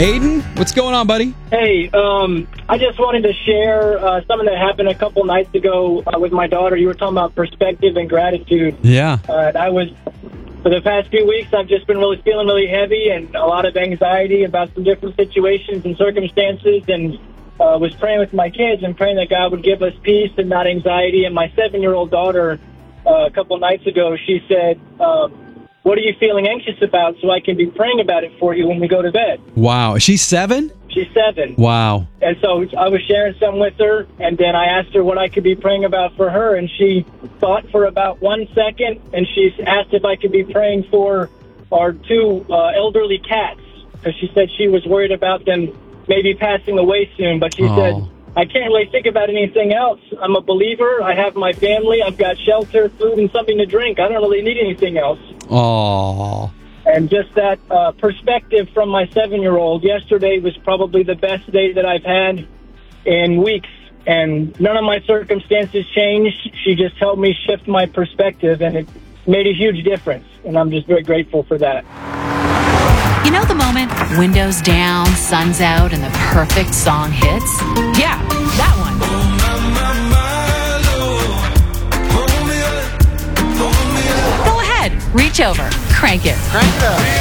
Aiden, what's going on, buddy? Hey, I just wanted to share something that happened a couple nights ago with my daughter. You were talking about perspective and gratitude. Yeah. For the past few weeks, I've just been feeling really heavy and a lot of anxiety about some different situations and circumstances, and was praying with my kids and praying that God would give us peace and not anxiety. And my 7-year-old daughter, a couple nights ago, she said, what are you feeling anxious about so I can be praying about it for you when we go to bed? Wow. She's 7? She's 7. Wow. And so I was sharing some with her, and then I asked her what I could be praying about for her, and she thought for about 1 second, and she asked if I could be praying for our 2 elderly cats, because she said she was worried about them maybe passing away soon. But she said, I can't really think about anything else. I'm a believer. I have my family. I've got shelter, food, and something to drink. I don't really need anything else. Oh. And just that perspective from my 7-year-old. Yesterday was probably the best day that I've had in weeks, and none of my circumstances changed. She just helped me shift my perspective, and it made a huge difference, and I'm just very grateful for that. You know the moment, windows down, sun's out, and the perfect song hits? Yeah, that one. Go ahead, reach over, crank it. Crank it up.